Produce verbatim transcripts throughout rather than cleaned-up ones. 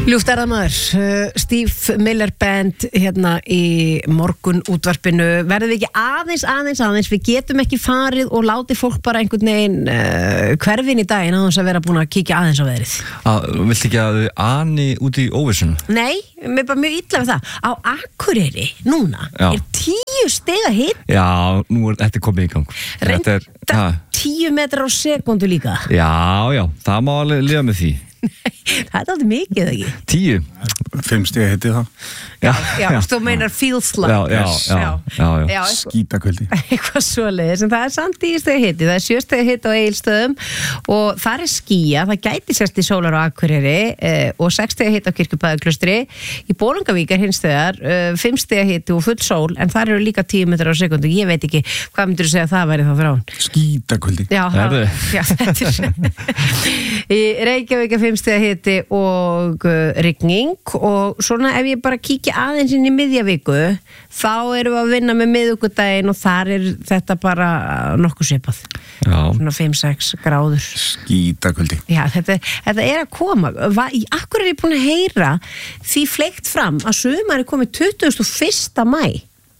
Ljúft er það maður, Steve Miller Band hérna í morgun útvarpinu. Verðum við ekki aðeins, aðeins, aðeins, við getum ekki farið og látið fólk bara einhvern veginn uh, hverfin í daginn á þess að vera búin að kíkja aðeins á veðrið. Að, viltu ekki að þau ani út í óvissun? Nei, mér er bara mjög illa við það. Á Akureyri, núna, Já. er tíu stiga hiti. Já, nú er þetta komið í gang. Reynda tíu metrar á sekundu líka. Já, já, það má alveg lifa með því. Það er aldrei mikið, ekki? Tíu. Fimm stiga hiti það. Já, já, já. Þú meinar feels like. Já, já, já, já, já. já Skítakvöldi. Eitthvað svoleiðis, en það er samt tíu stiga hiti, það er sjö stiga hiti á Egilsstöðum og þar er skýja, það gæti sérst í sólar á Akureyri eh, og sex stiga hiti á Kirkjubæðarklaustri. Í Bolungarvík er hins vegar eh, fimm stiga hiti og full sól, en þar eru líka tíu metrar á sekundu. Ég veit ekki, hvað myndir þú segja að það væri þá þrán? Skítakvöldi. Já, það, já, þetta er í Reykjavík er fimm stiga hiti og uh, rigning og svona ef ég bara kíkja aðeins inn í miðja viku þá erum við að vinna með miðvikudaginn og þar er þetta bara nokkuð svipað. Já. Svona fimm sex gráður. Skítakvöldi. Já, þetta, þetta er að koma. Akkur er ég búin að heyra því fleygt fram að sumar er komið tuttugasta og fyrsta maí.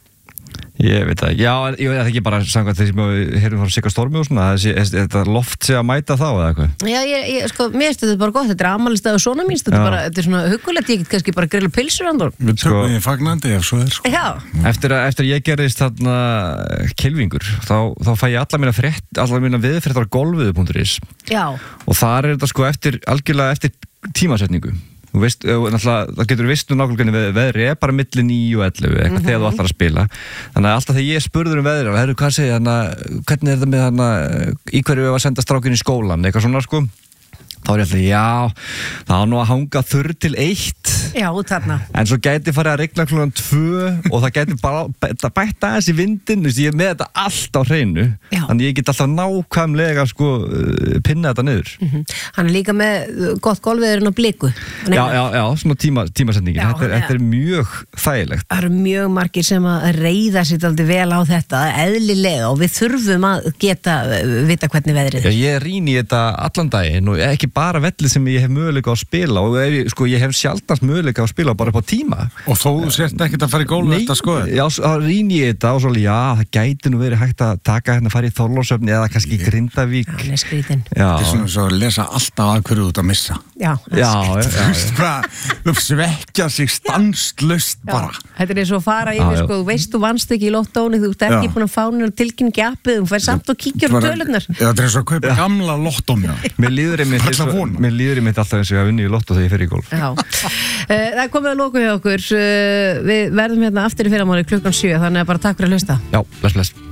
Ég veit það, já, ég veit ekki bara samkvæmt þegar við heyrum frá Sigga Stormi og svona, þetta loft sé að mæta þá eða eitthvað? Já, ég, ég, sko, mér finnst þetta bara gott, þetta er afmælisdagur svona mín, þetta er bara, þetta er svona huggulegt, ég get kannski bara grilla pilsur andur. Við tökum við fagnandi ef svo er, sko. Já. Eftir að, eftir að ég gerðist þarna kylfingur, þá, þá fæ ég alla mína frétt, alla mína viðfréttar á golfið punktur is. Já. Og þar er þetta sko eftir, algjörlega eftir tímasetningu. Þú veist, það getur vistu nákvæmlega við veðri er bara milli níu og ellefu eitthvað mm-hmm. þegar þú ætlar að spila þannig að alltaf þegar ég spurður um veðri herru, hvað segir þarna, hvernig er þetta með þarna í hverju við að senda strákinn í skólan eitthvað svona sko þá er ég alltaf, já, það á nú að hanga þurr til eitt já, þarna en svo gæti farið að regna klukkan tvö og það gæti bara bætt aðeins í vindin ég er með þetta allt á hreinu já. Þannig ég get alltaf nákvæmlega sko, pinna þetta niður mm-hmm. Hann er líka með gott golfviðurinn á bliku já, já, já, svona tíma, tímasetningin já, þetta, er, þetta er mjög þægilegt Það eru mjög margir sem að reyða sér aldrei vel á þetta, eðlilega og við þurfum að geta vita hvernig veðrið já, ég rýni í þetta allan daginn og ekki bara velli sem ég hef möguleika á að spila og ef ég, sko, ég hef sjaldnast möguleika á að spila bara upp á tíma. Og þó sért ekkert að fara í gólf eftir að skoða? Já, þá rýni ég þetta og svo, já, það gæti nú verið hægt að taka hérna að fara í Þorlákshöfn eða kannski í Grindavík. Já, með skrítin. Þetta er svona svo að lesa alltaf að hverju þú ert að missa. Já. Já, já, já. Svekja sig stanslust bara. Þetta er eins og að fara yfir, sko, þú veist, þú vannst ekki í lottóni, þú ert ekki búin að fá neina tilkynningu í appið, þú fær samt og kíkjur á tölurnar. Já, þetta er eins og að kaupa gamla lottómina. Mér líður einmitt Mér líður í mitt alltaf eins og ég hafa unnið í lottó þegar ég fer í golf. Já. Það er komið að loka hjá okkur. Við verðum hérna aftur í fyrramáli klukkan sjö, þannig að bara takk fyrir að hlusta. Já, bless, bless.